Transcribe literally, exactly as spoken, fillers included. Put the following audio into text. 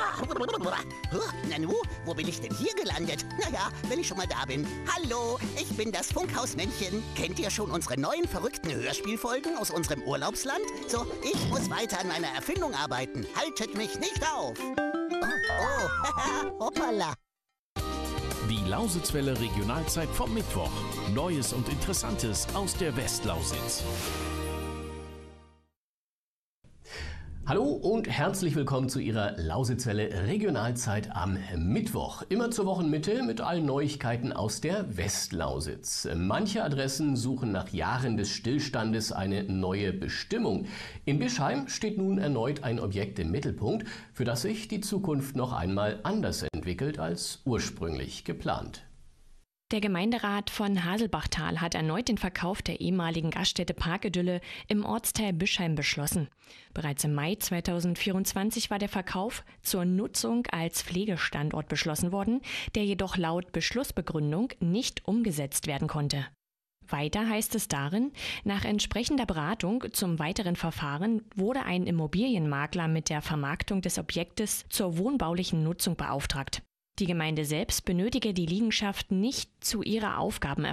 Nanu, wo bin ich denn hier gelandet? Naja, wenn ich schon mal da bin. Hallo, ich bin das Funkhausmännchen. Kennt ihr schon unsere neuen verrückten Hörspielfolgen aus unserem Urlaubsland? So, ich muss weiter an meiner Erfindung arbeiten. Haltet mich nicht auf. Oh, oh, hoppala. Die Lausitzwelle Regionalzeit vom Mittwoch. Neues und Interessantes aus der Westlausitz. Hallo und herzlich willkommen zu Ihrer Lausitzwelle Regionalzeit am Mittwoch. Immer zur Wochenmitte mit allen Neuigkeiten aus der Westlausitz. Manche Adressen suchen nach Jahren des Stillstandes eine neue Bestimmung. In Bischheim steht nun erneut ein Objekt im Mittelpunkt, für das sich die Zukunft noch einmal anders entwickelt als ursprünglich geplant. Der Gemeinderat von Haselbachtal hat erneut den Verkauf der ehemaligen Gaststätte Parkidylle im Ortsteil Bischheim beschlossen. Bereits im Mai zweitausendvierundzwanzig war der Verkauf zur Nutzung als Pflegestandort beschlossen worden, der jedoch laut Beschlussbegründung nicht umgesetzt werden konnte. Weiter heißt es darin, nach entsprechender Beratung zum weiteren Verfahren wurde ein Immobilienmakler mit der Vermarktung des Objektes zur wohnbaulichen Nutzung beauftragt. Die Gemeinde selbst benötige die Liegenschaft nicht zu ihrer Aufgabenerfüllung.